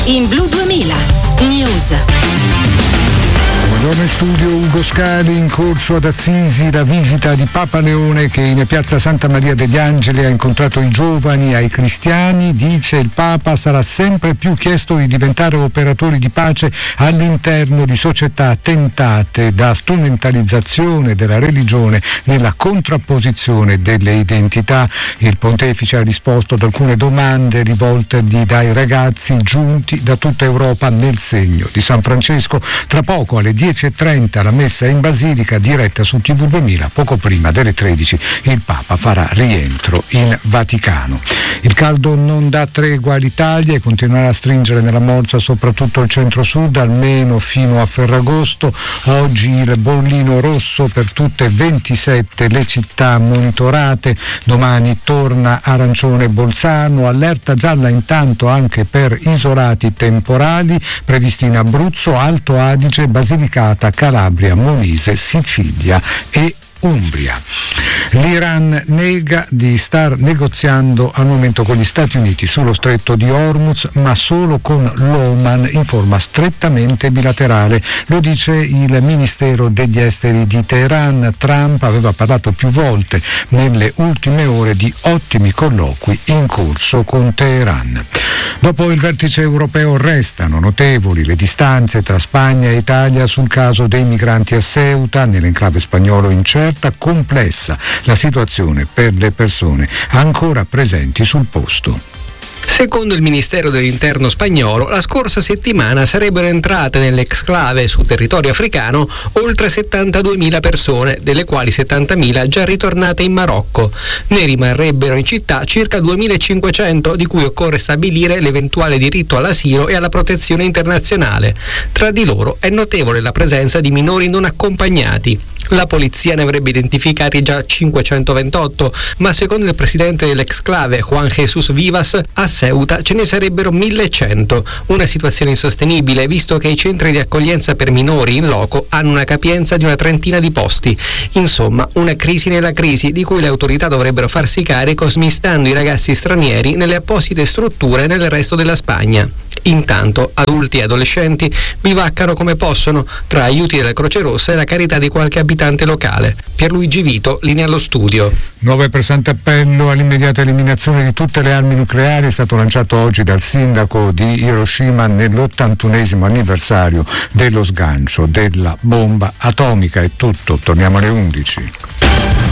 in Blu 2000 News. Buongiorno in studio Ugo Scali. In corso ad Assisi la visita di Papa Leone, che in piazza Santa Maria degli Angeli ha incontrato i giovani, ai cristiani. Dice il Papa: sarà sempre più chiesto di diventare operatori di pace all'interno di società tentate da strumentalizzazione della religione nella contrapposizione delle identità. Il pontefice ha risposto ad alcune domande rivolte dai ragazzi giunti da tutta Europa nel segno di San Francesco. Tra poco alle 10:30 la messa in Basilica, diretta su TV 2000. Poco prima delle 13 il Papa farà rientro in Vaticano. Il caldo non dà tregua all'Italia e continuerà a stringere nella morsa soprattutto il centro-sud, almeno fino a Ferragosto. Oggi il bollino rosso per tutte 27 le città monitorate. Domani torna arancione Bolzano, allerta gialla intanto anche per isolati temporali previsti in Abruzzo, Alto Adige, Basilicata, Calabria, Molise, Sicilia e Umbria. L'Iran nega di star negoziando al momento con gli Stati Uniti sullo stretto di Hormuz, ma solo con l'Oman in forma strettamente bilaterale. Lo dice il Ministero degli Esteri di Teheran. Trump aveva parlato più volte nelle ultime ore di ottimi colloqui in corso con Teheran. Dopo il vertice europeo restano notevoli le distanze tra Spagna e Italia sul caso dei migranti a Ceuta. Nell'enclave spagnolo incerta, complessa la situazione per le persone ancora presenti sul posto. Secondo il Ministero dell'Interno spagnolo, la scorsa settimana sarebbero entrate nell'exclave sul territorio africano oltre 72.000 persone, delle quali 70.000 già ritornate in Marocco. Ne rimarrebbero in città circa 2.500, di cui occorre stabilire l'eventuale diritto all'asilo e alla protezione internazionale. Tra di loro è notevole la presenza di minori non accompagnati. La polizia ne avrebbe identificati già 528, ma secondo il presidente dell'exclave, Juan Jesús Vivas, a Ceuta ce ne sarebbero 1.100, una situazione insostenibile visto che i centri di accoglienza per minori in loco hanno una capienza di una trentina di posti. Insomma, una crisi nella crisi di cui le autorità dovrebbero farsi carico smistando i ragazzi stranieri nelle apposite strutture nel resto della Spagna. Intanto adulti e adolescenti bivaccano come possono tra aiuti della Croce Rossa e la carità di qualche abitante locale. Pierluigi Vito, linea allo studio. Nuovo e pressante appello all'immediata eliminazione di tutte le armi nucleari è stato lanciato oggi dal sindaco di Hiroshima nell'81esimo anniversario dello sgancio della bomba atomica. È tutto, torniamo alle 11.